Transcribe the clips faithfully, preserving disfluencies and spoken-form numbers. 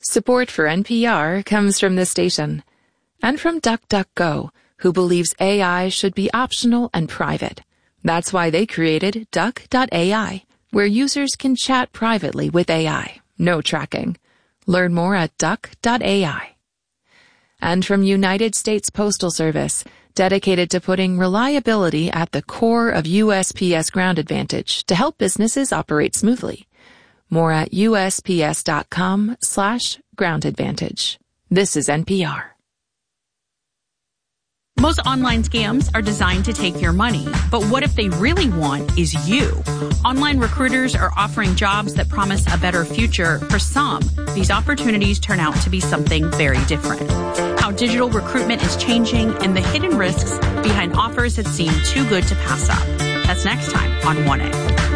Support for N P R comes from this station and from DuckDuckGo, who believes A I should be optional and private. That's why they created Duck dot A I, where users can chat privately with A I. No tracking. Learn more at Duck dot A I. And from United States Postal Service, dedicated to putting reliability at the core of U S P S Ground Advantage to help businesses operate smoothly. More at U S P S dot com slash ground advantage. This is N P R. Most online scams are designed to take your money, but what if they really want is you? Online recruiters are offering jobs that promise a better future. For some, these opportunities turn out to be something very different. How digital recruitment is changing and the hidden risks behind offers that seem too good to pass up. That's next time on one A.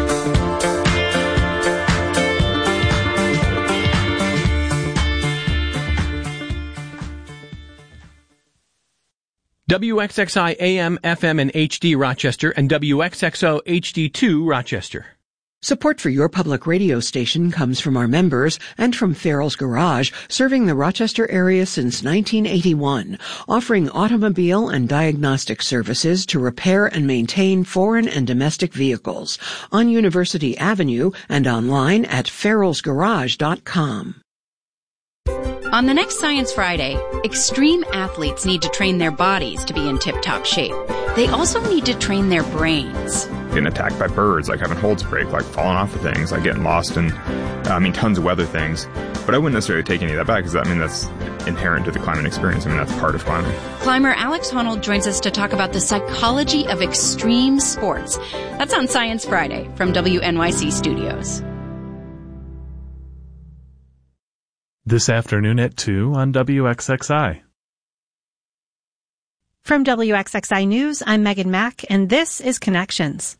W X X I A M, F M, and H D Rochester and W X X O H D two Rochester. Support for your public radio station comes from our members and from Farrell's Garage, serving the Rochester area since nineteen eighty-one, offering automobile and diagnostic services to repair and maintain foreign and domestic vehicles on University Avenue and online at farrells garage dot com. On the next Science Friday, extreme athletes need to train their bodies to be in tip-top shape. They also need to train their brains. Getting attacked by birds, like having holds break, like falling off of things, like getting lost in, I mean, tons of weather things. But I wouldn't necessarily take any of that back because, I mean, that's inherent to the climbing experience. I mean, that's part of climbing. Climber Alex Honnold joins us to talk about the psychology of extreme sports. That's on Science Friday from W N Y C Studios. This afternoon at two on W X X I. From W X X I News, I'm Megan Mack, and this is Connections.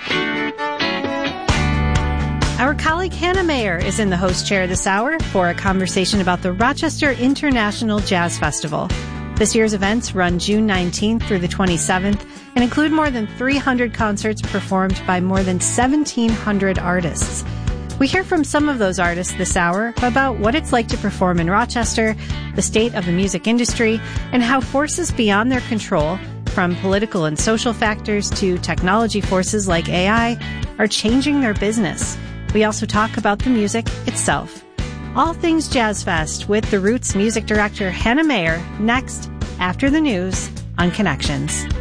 Our colleague Hannah Mayer is in the host chair this hour for a conversation about the Rochester International Jazz Festival. This year's events run June nineteenth through the twenty-seventh and include more than three hundred concerts performed by more than seventeen hundred artists. We hear from some of those artists this hour about what it's like to perform in Rochester, the state of the music industry, and how forces beyond their control, from political and social factors to technology forces like A I, are changing their business. We also talk about the music itself. All things Jazz Fest with The Roots music director Hannah Mayer next after the news on Connections.